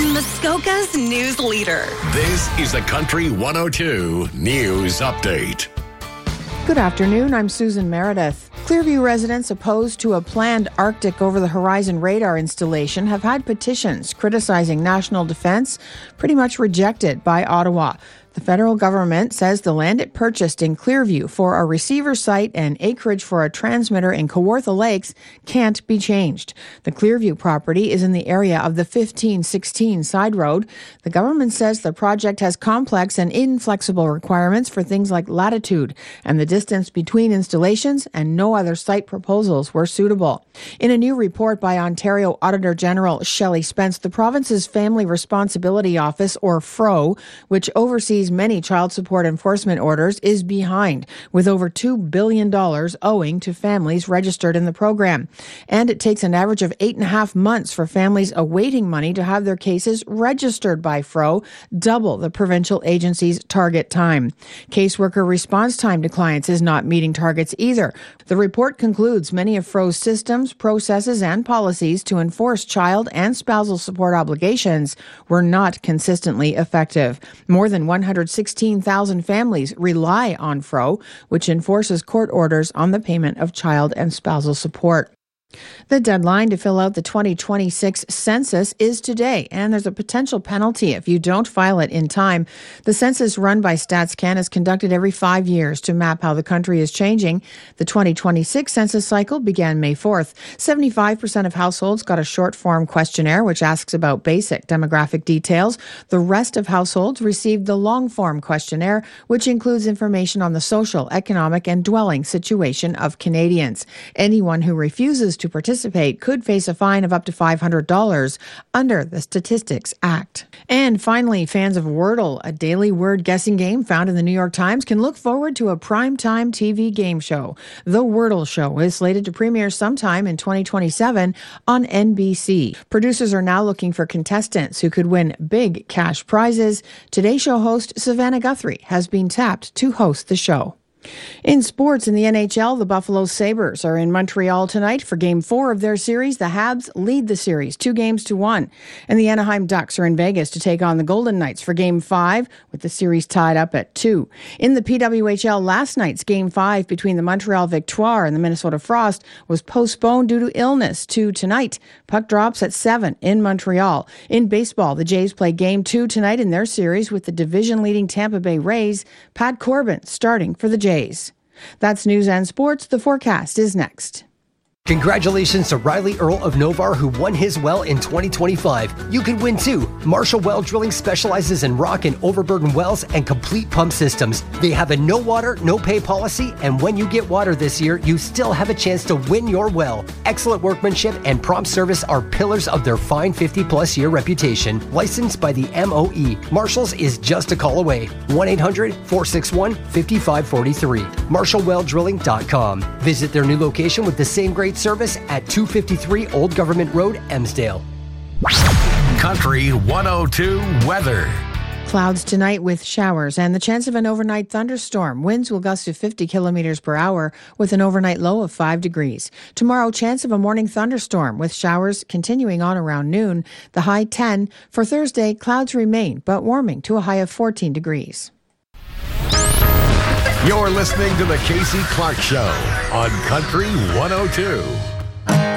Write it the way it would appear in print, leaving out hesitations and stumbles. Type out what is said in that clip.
Muskoka's news leader. This is the Country 102 News Update. Good afternoon, I'm Susan Meredith. Clearview residents opposed to a planned Arctic over-the-horizon radar installation have had petitions criticizing national defense pretty much rejected by Ottawa. The federal government says the land it purchased in Clearview for a receiver site and acreage for a transmitter in Kawartha Lakes can't be changed. The Clearview property is in the area of the 1516 side road. The government says the project has complex and inflexible requirements for things like latitude and the distance between installations, and no other site proposals were suitable. In a new report by Ontario Auditor General Shelley Spence, the province's Family Responsibility Office, or FRO, which oversees many child support enforcement orders, is behind, with over $2 billion owing to families registered in the program. And it takes an average of 8.5 months for families awaiting money to have their cases registered by FRO, double the provincial agency's target time. Caseworker response time to clients is not meeting targets either. The report concludes many of FRO's systems, processes, and policies to enforce child and spousal support obligations were not consistently effective. More than 116,000 families rely on FRO, which enforces court orders on the payment of child and spousal support. The deadline to fill out the 2026 census is today, and there's a potential penalty if you don't file it in time. The census run by StatsCan is conducted every 5 years to map how the country is changing. The 2026 census cycle began May 4th. 75% of households got a short-form questionnaire which asks about basic demographic details. The rest of households received the long-form questionnaire, which includes information on the social, economic, and dwelling situation of Canadians. Anyone who refuses to participate could face a fine of up to $500 under the Statistics Act. And finally, fans of Wordle, a daily word guessing game found in the New York Times, can look forward to a primetime TV game show. The Wordle Show is slated to premiere sometime in 2027 on NBC. Producers are now looking for contestants who could win big cash prizes. Today Show host Savannah Guthrie has been tapped to host the show. In sports, in the NHL, the Buffalo Sabres are in Montreal tonight for Game 4 of their series. The Habs lead the series 2-1. And the Anaheim Ducks are in Vegas to take on the Golden Knights for Game 5, with the series tied up at 2. In the PWHL, last night's Game 5 between the Montreal Victoire and the Minnesota Frost was postponed due to illness to tonight. Puck drops at 7 in Montreal. In baseball, the Jays play Game 2 tonight in their series with the division-leading Tampa Bay Rays. Pat Corbin starting for the Jays. That's news and sports. The forecast is next. Congratulations to Riley Earl of Novar, who won his well in 2025. You can win too. Marshall Well Drilling specializes in rock and overburden wells and complete pump systems. They have a no water, no pay policy, and when you get water this year, you still have a chance to win your well. Excellent workmanship and prompt service are pillars of their fine 50-plus year reputation. Licensed by the MOE, Marshall's is just a call away. 1-800-461-5543. MarshallWellDrilling.com. Visit their new location with the same great service at 253 Old Government Road, Emsdale. Country 102 weather. Clouds tonight with showers and the chance of an overnight thunderstorm. Winds will gust to 50 kilometers per hour with an overnight low of 5 degrees. Tomorrow, chance of a morning thunderstorm with showers continuing on around noon. The high 10. For Thursday, clouds remain, but warming to a high of 14 degrees. You're listening to the Casey Clark Show on Country 102.